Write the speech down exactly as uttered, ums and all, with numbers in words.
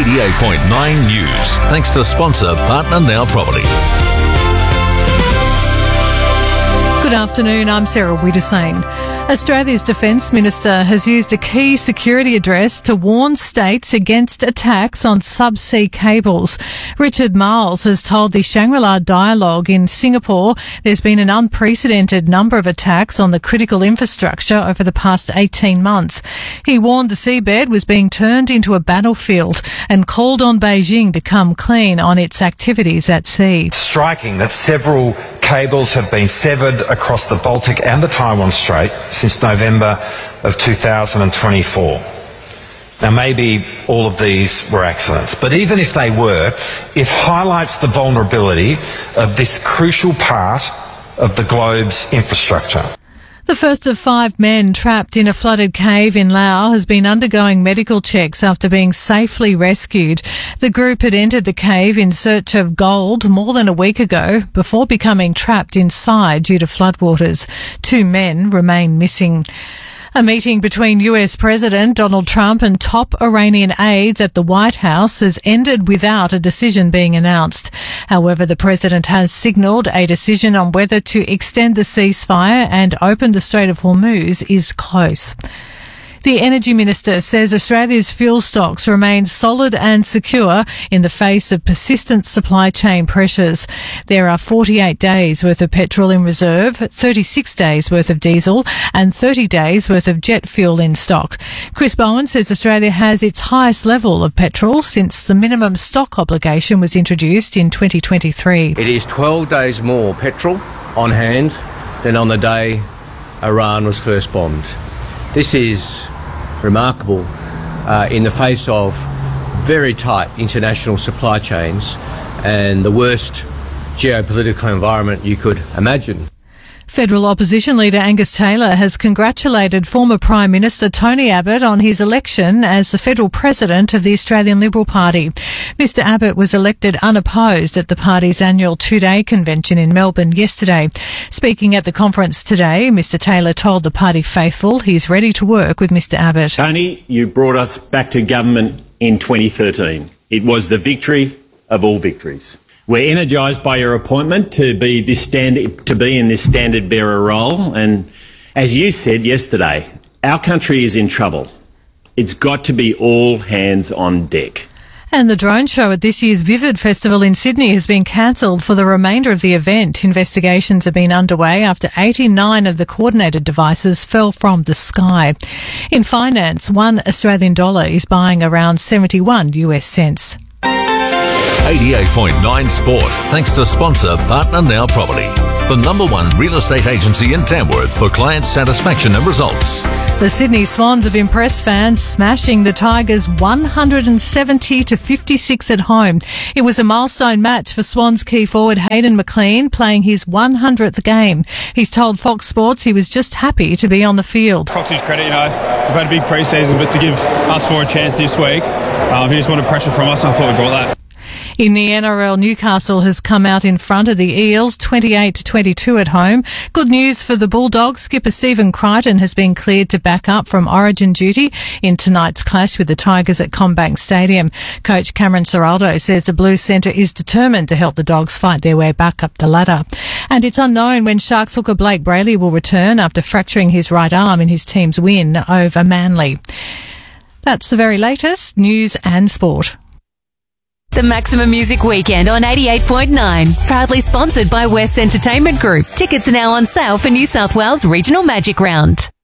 eighty-eight point nine News. Thanks to sponsor Partner Now Property. Good afternoon, I'm Sarah Widdowsane. Australia's Defence Minister has used a key security address to warn states against attacks on subsea cables. Richard Marles has told the Shangri-La Dialogue in Singapore there's been an unprecedented number of attacks on the critical infrastructure over the past eighteen months. He warned the seabed was being turned into a battlefield and called on Beijing to come clean on its activities at sea. Striking that several cables have been severed across the Baltic and the Taiwan Strait since November of two thousand twenty-four. Now, maybe all of these were accidents, but even if they were, it highlights the vulnerability of this crucial part of the globe's infrastructure. The first of five men trapped in a flooded cave in Laos has been undergoing medical checks after being safely rescued. The group had entered the cave in search of gold more than a week ago before becoming trapped inside due to floodwaters. Two men remain missing. A meeting between U S President Donald Trump and top Iranian aides at the White House has ended without a decision being announced. However, the president has signalled a decision on whether to extend the ceasefire and open the Strait of Hormuz is close. The Energy Minister says Australia's fuel stocks remain solid and secure in the face of persistent supply chain pressures. There are forty-eight days worth of petrol in reserve, thirty-six days worth of diesel and thirty days worth of jet fuel in stock. Chris Bowen says Australia has its highest level of petrol since the minimum stock obligation was introduced in twenty twenty-three. It is twelve days more petrol on hand than on the day Iran was first bombed. This is remarkable uh, in the face of very tight international supply chains and the worst geopolitical environment you could imagine. Federal opposition leader Angus Taylor has congratulated former Prime Minister Tony Abbott on his election as the federal president of the Australian Liberal Party. Mister Abbott was elected unopposed at the party's annual two-day convention in Melbourne yesterday. Speaking at the conference today, Mister Taylor told the party faithful he's ready to work with Mister Abbott. Tony, you brought us back to government in twenty thirteen. It was the victory of all victories. We're energised by your appointment to be this stand, to be in this standard bearer role, and as you said yesterday, our country is in trouble. It's got to be all hands on deck. And the drone show at this year's Vivid Festival in Sydney has been cancelled for the remainder of the event. Investigations have been underway after eighty-nine of the coordinated devices fell from the sky. In finance, one Australian dollar is buying around seventy-one U S cents. eighty-eight point nine Sport, thanks to sponsor Partner Now Property, the number one real estate agency in Tamworth for client satisfaction and results. The Sydney Swans have impressed fans, smashing the Tigers one hundred seventy to fifty-six at home. It was a milestone match for Swans key forward Hayden McLean, playing his one hundredth game. He's told Fox Sports he was just happy to be on the field. Cox's credit, you know, we've had a big pre-season, but to give us four a chance this week, um, he just wanted pressure from us, and I thought we brought that. In the N R L, Newcastle has come out in front of the Eels, twenty-eight to twenty-two at home. Good news for the Bulldogs. Skipper Stephen Crichton has been cleared to back up from Origin duty in tonight's clash with the Tigers at CommBank Stadium. Coach Cameron Ciraldo says the Blues centre is determined to help the Dogs fight their way back up the ladder. And it's unknown when Sharks hooker Blake Brayley will return after fracturing his right arm in his team's win over Manly. That's the very latest news and sport. The Maximum Music Weekend on eighty-eight point nine. Proudly sponsored by West Entertainment Group. Tickets are now on sale for New South Wales Regional Magic Round.